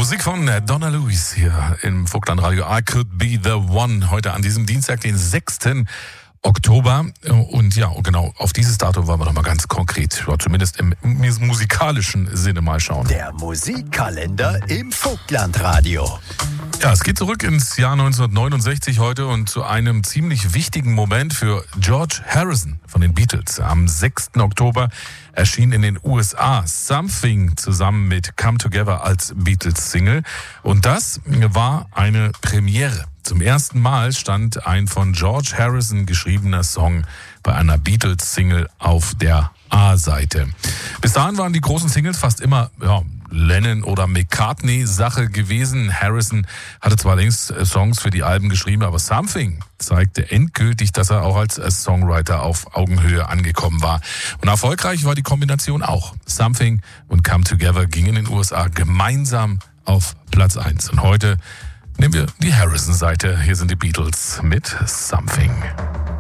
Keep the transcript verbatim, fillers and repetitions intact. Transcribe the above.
Musik von Donna Lewis hier im Vogtland-Radio. I Could Be The One. Heute an diesem Dienstag, den sechsten Oktober. Und ja, genau, auf dieses Datum wollen wir noch mal ganz konkret, ja, zumindest im musikalischen Sinne mal schauen. Der Musikkalender im Vogtland-Radio. Ja, es geht zurück ins Jahr neunzehnhundertneunundsechzig heute und zu einem ziemlich wichtigen Moment für George Harrison von den Beatles. Am sechsten Oktober erschien in den U S A Something zusammen mit Come Together als Beatles-Single. Und das war eine Premiere. Zum ersten Mal stand ein von George Harrison geschriebener Song bei einer Beatles-Single auf der A-Seite. Bis dahin waren die großen Singles fast immer, ja, Lennon- oder McCartney-Sache gewesen. Harrison hatte zwar längst Songs für die Alben geschrieben, aber Something zeigte endgültig, dass er auch als Songwriter auf Augenhöhe angekommen war. Und erfolgreich war die Kombination auch. Something und Come Together gingen in den U S A gemeinsam auf Platz eins. Und heute nehmen wir die Harrison-Seite. Hier sind die Beatles mit Something.